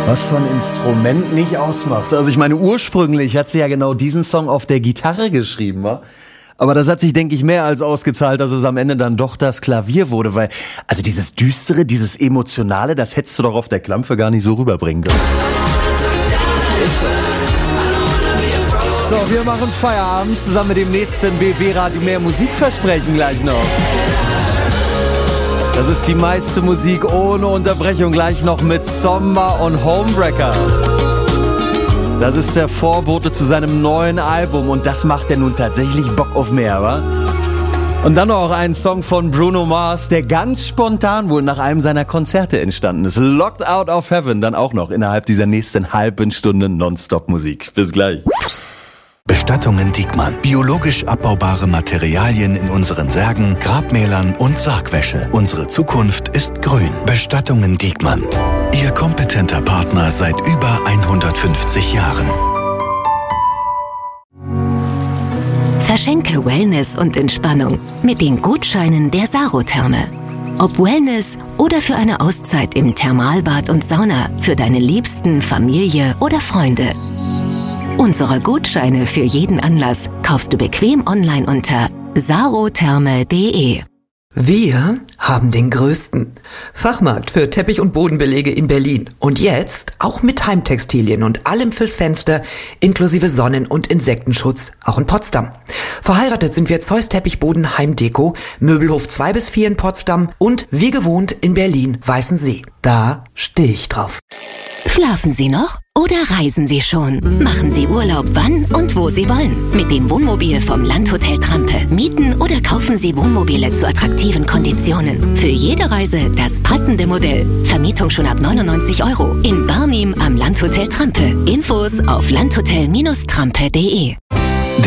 Was so ein Instrument nicht ausmacht. Also ich meine, ursprünglich hat sie ja genau diesen Song auf der Gitarre geschrieben, wa? Aber das hat sich, denke ich, mehr als ausgezahlt, dass es am Ende dann doch das Klavier wurde, weil, also dieses Düstere, dieses Emotionale, das hättest du doch auf der Klampfe gar nicht so rüberbringen können. So, wir machen Feierabend zusammen mit dem nächsten BB-Radio mehr Musikversprechen gleich noch. Das ist die meiste Musik ohne Unterbrechung, gleich noch mit Sommer und Homebreaker. Das ist der Vorbote zu seinem neuen Album und das macht ja nun tatsächlich Bock auf mehr, wa? Und dann noch ein Song von Bruno Mars, der ganz spontan wohl nach einem seiner Konzerte entstanden ist. Locked Out of Heaven, dann auch noch innerhalb dieser nächsten halben Stunde Nonstop-Musik. Bis gleich. Bestattungen Diekmann. Biologisch abbaubare Materialien in unseren Särgen, Grabmälern und Sargwäsche. Unsere Zukunft ist grün. Bestattungen Diekmann. Ihr kompetenter Partner seit über 150 Jahren. Verschenke Wellness und Entspannung mit den Gutscheinen der Sarotherme. Ob Wellness oder für eine Auszeit im Thermalbad und Sauna für deine Liebsten, Familie oder Freunde. Unsere Gutscheine für jeden Anlass kaufst du bequem online unter sarotherme.de. Wir haben den größten Fachmarkt für Teppich- und Bodenbelege in Berlin. Und jetzt auch mit Heimtextilien und allem fürs Fenster, inklusive Sonnen- und Insektenschutz, auch in Potsdam. Verheiratet sind wir Zeus Teppichboden Heimdeko, Möbelhof 2 bis 4 in Potsdam und wie gewohnt in Berlin Weißensee. Da stehe ich drauf. Schlafen Sie noch oder reisen Sie schon? Machen Sie Urlaub wann und wo Sie wollen. Mit dem Wohnmobil vom Landhotel Trampe. Mieten oder kaufen Sie Wohnmobile zu attraktiven Konditionen. Für jede Reise das passende Modell. Vermietung schon ab 99 € in Barnim am Landhotel Trampe. Infos auf landhotel-trampe.de.